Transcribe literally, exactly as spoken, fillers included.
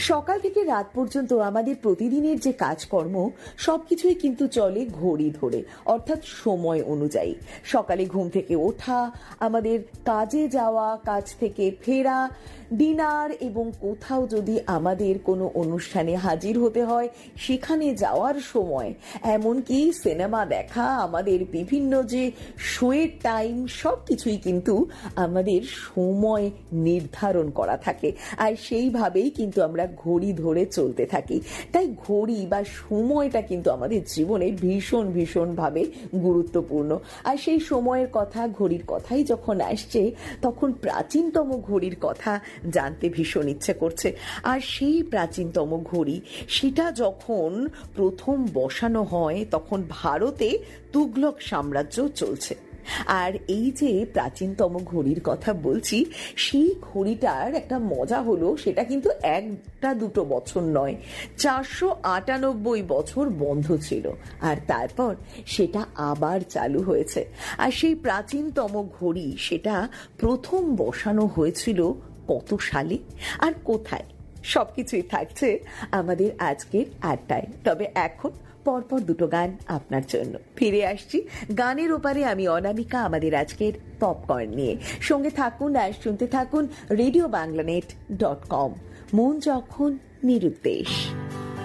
সকাল থেকে রাত পর্যন্ত আমাদের প্রতিদিনের যে কাজকর্ম সবকিছুই কিন্তু চলে ঘড়ি ধরে, অর্থাৎ সময় অনুযায়ী। সকালে ঘুম থেকে ওঠা, আমাদের কাজে যাওয়া, কাজ থেকে ফেরা, ডিনার এবং কোথাও যদি আমাদের কোনো অনুষ্ঠানে হাজির হতে হয় সেখানে যাওয়ার সময়, এমনকি সিনেমা দেখা, আমাদের বিভিন্ন যে শোয়ের টাইম, সব কিছুই কিন্তু আমাদের সময় নির্ধারণ করা থাকে। আর সেইভাবেই কিন্তু আমরা ঘড়ি ধরে চলতে থাকি। তাই ঘড়ি বা সময়টা কিন্তু আমাদের জীবনে ভীষণ ভীষণভাবে গুরুত্বপূর্ণ। আর সেই সময়ের কথা, ঘড়ির কথাই যখন আসছে, তখন প্রাচীনতম ঘড়ির কথা জানতে ভীষণ ইচ্ছে করছে। আর সেই প্রাচীনতম ঘড়ি, সেটা যখন প্রথম বসানো হয় তখন ভারতে তুগলক সাম্রাজ্য চলছে। আর এই যে প্রাচীনতম ঘড়ির কথা বলছি, সেই ঘড়িটার একটা মজা হলো, সেটা কিন্তু একটা দুটো বছর নয়, চারশো আটানব্বই বছর বন্ধ ছিল, আর তারপর সেটা আবার চালু হয়েছে। আর সেই প্রাচীনতম ঘড়ি, সেটা প্রথম বসানো হয়েছিল কত সালে আর কোথায়, সবকিছুই থাকছে আমাদের আজকের আড্ডায়। তবে এখন পরপর দুটো গান আপনার জন্য ফিরে আসছি। গানের ওপারে আমি অনামিকা, আমাদের আজকের পপকর্ন নিয়ে। সঙ্গে থাকুন আর শুনতে থাকুন radio Bangla net dot com. মন যখন নিরুদ্দেশ।